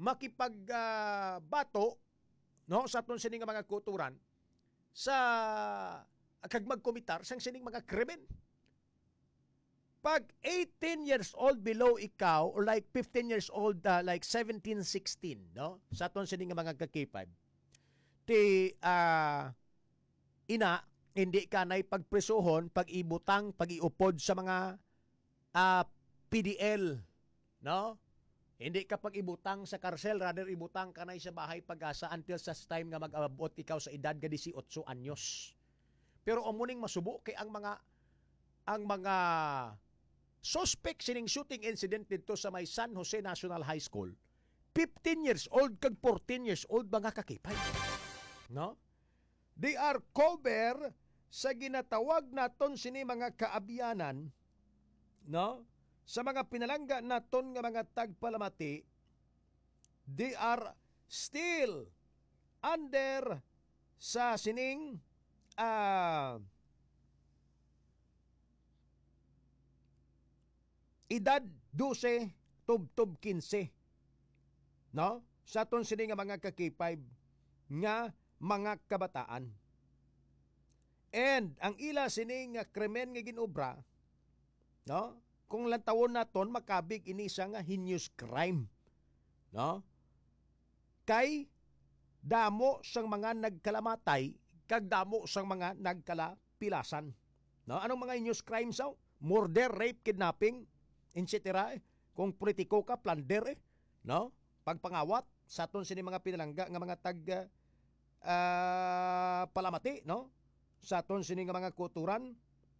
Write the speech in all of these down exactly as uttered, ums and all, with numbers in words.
makipagbato uh, no sa aton sining mga kulturan sa kag magkomitar sang sining mga krimen. Pag eighteen years old below ikaw or like fifteen years old uh, like seventeen, sixteen no sa aton sining mga kakipad ti uh, ina hindi ka nay pagpresohon pag-ibutang pag-iupod sa mga uh, P D L no hindi ka pag-ibutang sa karsel rather ibutang ka nay sa bahay pag-asa until sa time nga mag-abot ikaw sa edad ga eighteen anyos. Pero umuning masubo kay ang mga ang mga suspect sining shooting incident dito sa may San Jose National High School, fifteen years old kag fourteen years old mga kakipay. No? They are cover sa ginatawag naton sini mga kaabiyanan, no? Sa mga pinalangga naton nga mga tagpalamati, they are still under sa sining ah uh, edad twelve tub-tub fifteen. No? Sa aton sini nga mga kakipay nga mga kabataan. And ang ila sini nga krimen nga ginobra, no? Kung lantawon naton makabig ini sa nga heinous crime. No? Kay damo sang mga nagkalamatay kag damo sang mga nagkalapilasan. No? Anong mga heinous crimes saw? Murder, rape, kidnapping, et cetera. Kung politiko ka, plunder eh. No? Pagpangawat sa aton sini mga pinalangga nga mga tag uh, palamati, no? Sa aton sini nga mga kulturan.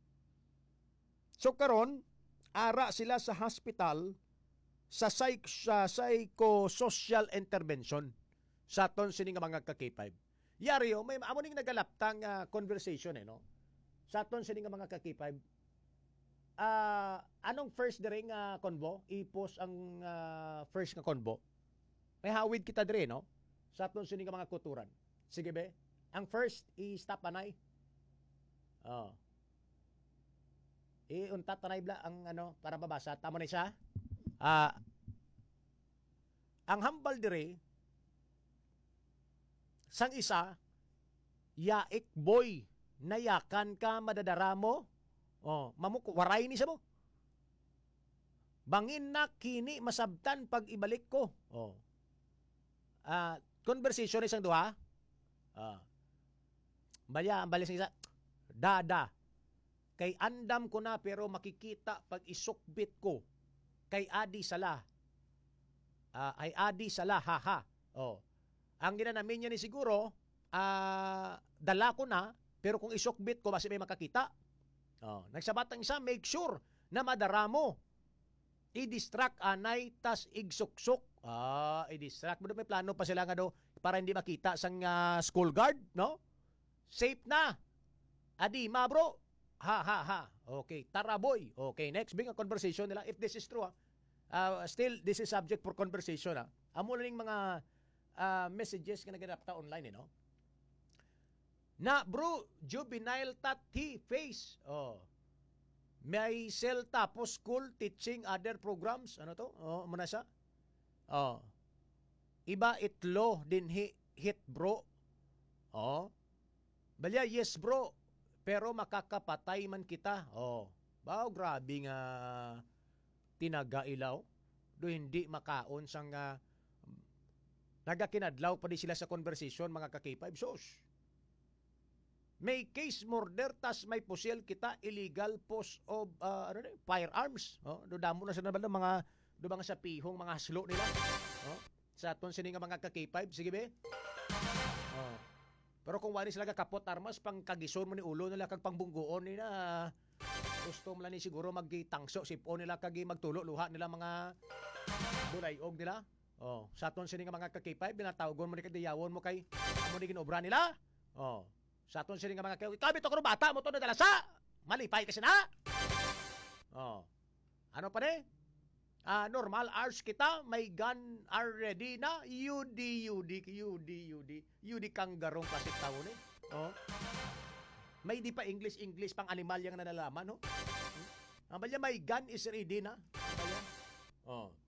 So karon ara sila sa hospital sa psych sa psychosocial intervention sa aton sini nga mga kakipay. Yari yo, may amo ning nagalaptang uh, conversation eh, no? Sa aton sini nga mga kakipay. Uh, anong first dire nga konbo? Ipos ang uh, first nga konbo. May hawid kita dire, no? Sa aton sini nga mga kulturan. Sige be. Ang first i-stop anay. Oh. I-untat tanay bla ang ano para mabasa. Tama na siya. Ah uh, ang hambal dire sang isa yaik boy nayakan ka madadara mo. Oh, mamuk waray ni sa mo. Bangin na kini masabtan pag ibalik ko. Oh. Ah, uh, conversation isang duha. Ah. Baya ang balis isa. Dada. Kay andam ko na pero makikita pag isukbit ko. Kay adi sala. Ah, ay adi sala haha. Oh. Ang ginanamin niya ni siguro, ah, dala ko na pero kung isukbit ko basi may makakita. Oh, nagsabat ang isa, make sure na madara mo. I-distract anay tas igsuksok. Ah, i-distract mo. May plano pa sila nga do para hindi makita sang uh, school guard, no? Safe na. Adi, ma bro. Ha, ha, ha. Okay, tara boy. Okay, next big conversation nila. If this is true, ah, uh, still, this is subject for conversation. Ah. Amo na ning mga uh, messages na naganap ta online, eh, no? Na bro, juvenile tati face. Oh. May sell tapos school teaching other programs. Ano to? Oh, muna siya. Oh. Iba itlo din hi, hit bro. Oh. Balya yes bro. Pero makakapatay man kita. Oh. Bao grabe nga tinaga ilaw. Do hindi makaon sang uh, nagakinadlaw pa di sila sa conversation mga kakipay. Sos. May case murder tas may pusil kita illegal post of uh, ano rin, firearms. Oh, do damo na sa nabal mga do mga sa pihong mga haslo nila. Oh, sa aton sini nga mga kakipay, sige be. Oh. Pero kung wani sila kapot armas pang kagison mo ni ulo nila kag pangbunggoon nila. Gusto mo lang ni siguro magitangso sipon nila kag magtulo luha nila mga bulayog nila. Oh, sa aton sini nga mga kakipay binatawgon mo ni kadiyawon mo kay amo ni ginobra nila. Oh. Sa aton sila nga mga kayo, kabit ako bata mo to na dalasa. Malipay kasi na. Oh. Ano pa ne? Ah, normal hours kita, may gun are ready na. U D, U D, U D, U D. U D kangarong klasik tao ni. Oh. May di pa English, English pang animal yang nalalaman, no? Hmm? Ang balya, may gun is ready na. Balya. Oh.